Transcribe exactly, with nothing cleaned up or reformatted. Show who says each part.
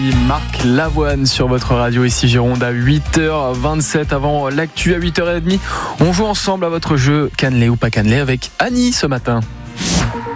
Speaker 1: Marc Lavoine sur votre radio ici Gironde à huit heures vingt-sept avant l'actu à huit heures trente. On joue ensemble à votre jeu Cannelé ou pas Cannelé avec Annie ce matin.